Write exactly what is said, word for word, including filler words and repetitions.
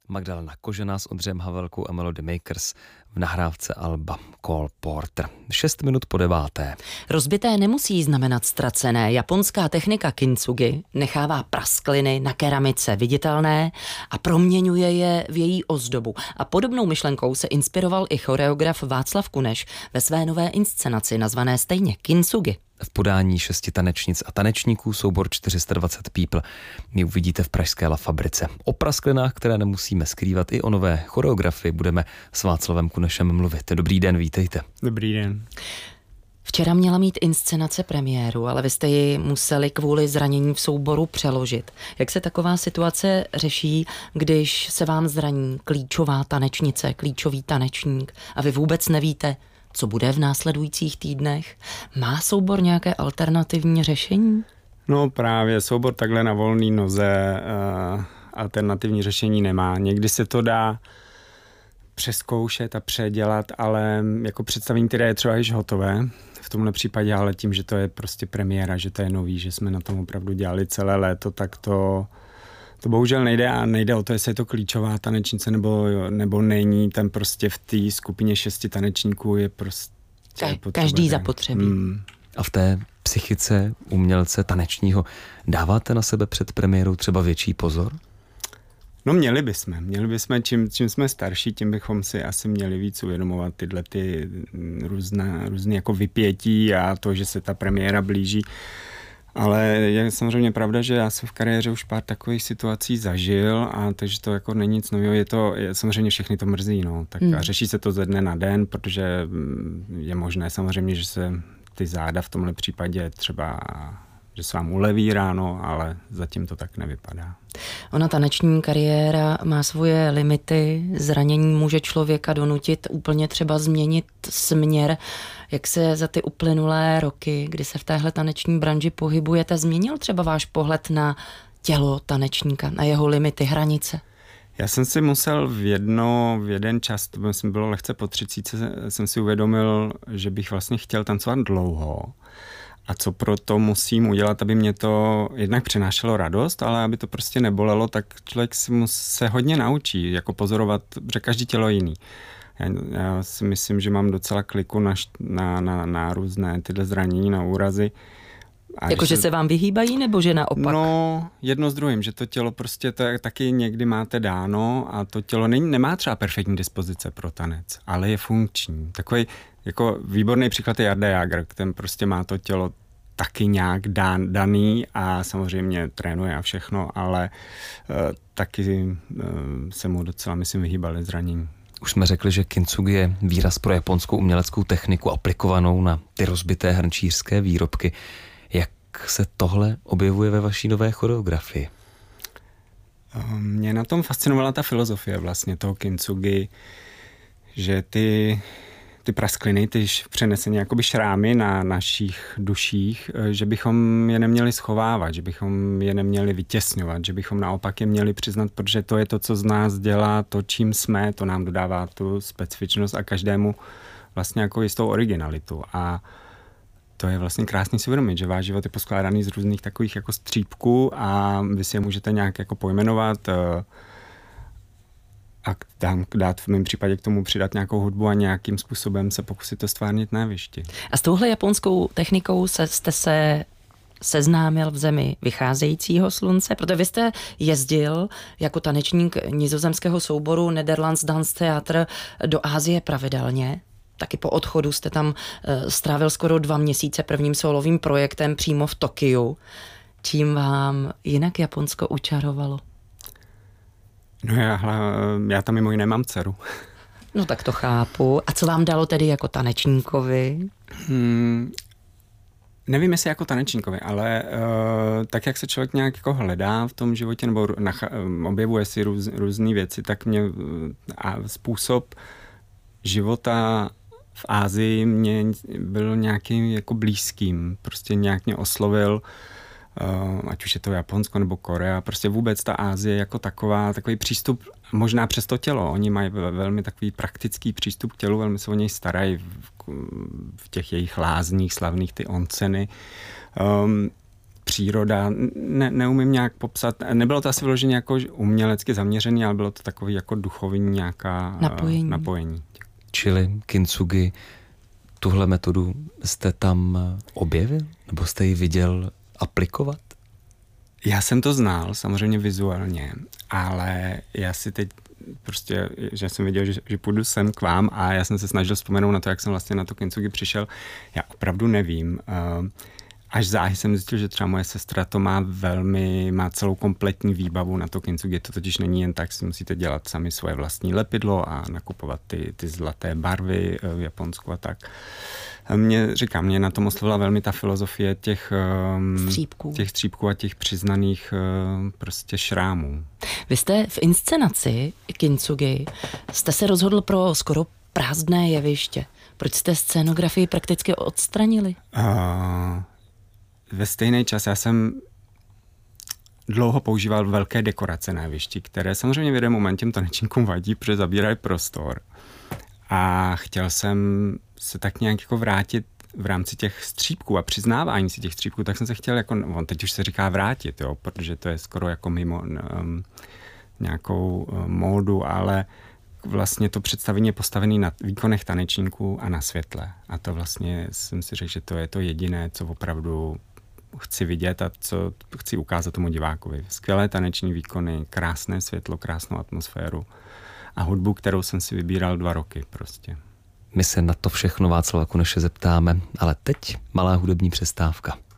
Magdalena Kožená s Ondřejem Havelkou a Melody Makers v nahrávce alba Cole Porter. Šest minut po deváté. Rozbité nemusí znamenat ztracené. Japonská technika kintsugi nechává praskliny na keramice viditelné a proměňuje je v její ozdobu. A podobnou myšlenkou se inspiroval i choreograf Václav Kuneš ve své nové inscenaci nazvané stejně Kintsugi. V podání šesti tanečnic a tanečníků soubor čtyři sta dvacet People mi uvidíte v pražské La Fabrice. O prasklinách, které nemusíme skrývat, i o nové choreografii budeme s Václavem Kunešem mluvit. Dobrý den, vítejte. Dobrý den. Včera měla mít inscenace premiéru, ale vy jste ji museli kvůli zranění v souboru přeložit. Jak se taková situace řeší, když se vám zraní klíčová tanečnice, klíčový tanečník a vy vůbec nevíte, co bude v následujících týdnech? Má soubor nějaké alternativní řešení? No právě, soubor takhle na volný noze uh, alternativní řešení nemá. Někdy se to dá přezkoušet a předělat, ale jako představení, které je třeba již hotové, v tomhle případě, ale tím, že to je prostě premiéra, že to je nový, že jsme na tom opravdu dělali celé léto, tak to To bohužel nejde a nejde o to, jestli je to klíčová tanečnice nebo, nebo není. Tam prostě v té skupině šesti tanečníků je prostě Ka- každý zapotřebí. Hmm. A v té psychice umělce tanečního dáváte na sebe před premiérou třeba větší pozor? No měli bychom. Měli bychom, čím, čím jsme starší, tím bychom si asi měli víc uvědomovat tyhle ty různé, různé jako vypětí a to, že se ta premiéra blíží. Ale je samozřejmě pravda, že já jsem v kariéře už pár takových situací zažil, a takže to jako není nic nového. Je to, je, samozřejmě všechny to mrzí, no. Tak hmm. A řeší se to ze dne na den, protože je možné samozřejmě, že se ty záda v tomhle případě třeba, že se vám uleví ráno, ale zatím to tak nevypadá. Ona taneční kariéra má svoje limity, zranění může člověka donutit úplně třeba změnit směr. Jak se za ty uplynulé roky, kdy se v téhle taneční branži pohybujete, změnil třeba váš pohled na tělo tanečníka, na jeho limity, hranice? Já jsem si musel v, jedno, v jeden čas, to by bylo lehce po třicítce, jsem si uvědomil, že bych vlastně chtěl tancovat dlouho. A co pro to musím udělat, aby mě to jednak přinášelo radost, ale aby to prostě nebolelo, tak člověk si mus, se hodně naučí, jako pozorovat, že každý tělo je jiný. Já, já si myslím, že mám docela kliku na, na, na, na různé tyhle zranění, na úrazy. Jakože se... se vám vyhýbají, nebo že naopak? No, jedno s druhým, že to tělo prostě to taky někdy máte dáno a to tělo není, nemá třeba perfektní dispozice pro tanec, ale je funkční. Takový jako výborný příklad je Jarda Jágr, ten prostě má to tělo taky nějak dan, daný a samozřejmě trénuje a všechno, ale uh, taky uh, se mu docela, myslím, vyhýbaly zranění. Už jsme řekli, že kintsugi je výraz pro japonskou uměleckou techniku aplikovanou na ty rozbité hrnčířské výrobky. Jak se tohle objevuje ve vaší nové choreografii? Mě na tom fascinovala ta filozofie vlastně toho kintsugi, že ty, ty praskliny, ty přenesené jakoby šrámy na našich duších, že bychom je neměli schovávat, že bychom je neměli vytěsňovat, že bychom naopak je měli přiznat, protože to je to, co z nás dělá, to, čím jsme, to nám dodává tu specifičnost a každému vlastně jako jistou originalitu. A to je vlastně krásný si uvědomit, že váš život je poskládaný z různých takových jako střípků a vy si je můžete nějak jako pojmenovat a dát v mém případě k tomu přidat nějakou hudbu a nějakým způsobem se pokusit to stvárnit na jevišti. A s touhle japonskou technikou se, jste se seznámil v zemi vycházejícího slunce, protože vy jste jezdil jako tanečník nizozemského souboru Netherlands Dance Theater do Asie pravidelně. Taky po odchodu jste tam uh, strávil skoro dva měsíce prvním solovým projektem přímo v Tokiu. Čím vám jinak Japonsko učarovalo? No já, já tam mimo jiné mám dceru. No tak to chápu. A co vám dalo tedy jako tanečníkovi? Hmm, nevím, jestli jako tanečníkovi, ale uh, tak, jak se člověk nějak jako hledá v tom životě nebo nacha- objevuje si růz, různé věci, tak mě uh, a způsob života v Asii mě byl nějakým jako blízkým. Prostě nějak mě oslovil, uh, ať už je to Japonsko nebo Korea, prostě vůbec ta Asie jako taková, takový přístup, možná přes to tělo. Oni mají velmi takový praktický přístup k tělu, velmi se o něj starají v, v těch jejich lázních slavných, ty onseny. Um, příroda, ne, neumím nějak popsat, nebylo to asi vyloženě jako umělecky zaměřený, ale bylo to takový jako duchovní nějaká napojení. Uh, napojení. Čili kintsugi, tuhle metodu jste tam objevil? Nebo jste ji viděl aplikovat? Já jsem to znal, samozřejmě vizuálně, ale já si teď prostě, že jsem viděl, že, že půjdu sem k vám a já jsem se snažil vzpomenout na to, jak jsem vlastně na to kintsugi přišel. Já opravdu nevím. Až záhy jsem zjistil, že třeba moje sestra to má velmi, má celou kompletní výbavu na to kintsugi. To totiž není jen tak, si musíte dělat sami svoje vlastní lepidlo a nakupovat ty, ty zlaté barvy v Japonsku a tak. Mě, říkám, mě na tom oslovila velmi ta filozofie těch střípků, těch střípků a těch přiznaných prostě šrámů. Vy jste v inscenaci kintsugi, jste se rozhodl pro skoro prázdné jeviště. Proč jste scénografii prakticky odstranili? Uh, ve stejný čas já jsem dlouho používal velké dekorace na jevišti, které samozřejmě v jeden moment těm tanečníkům vadí, protože zabírají prostor. A chtěl jsem se tak nějak jako vrátit v rámci těch střípků a přiznávání si těch střípků, tak jsem se chtěl, jako, on teď už se říká vrátit, jo, protože to je skoro jako mimo um, nějakou um, módu, ale vlastně to představení je postavené na výkonech tanečníků a na světle. A to vlastně jsem si řekl, že to je to jediné, co opravdu chci vidět a co chci ukázat tomu divákovi. Skvělé taneční výkony, krásné světlo, krásnou atmosféru a hudbu, kterou jsem si vybíral dva roky prostě. My se na to všechno Václava Kuneše zeptáme, ale teď malá hudební přestávka.